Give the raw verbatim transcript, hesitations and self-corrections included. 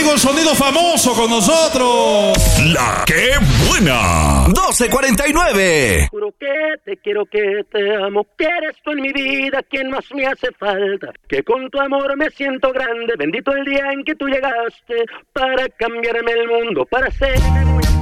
amigo el sonido famoso con nosotros. La que buena. doce cuarenta y nueve. Juro que te quiero, que te amo, que eres tú en mi vida quien más me hace falta, que con tu amor me siento grande, bendito el día en que tú llegaste para cambiarme el mundo, para hacerme muy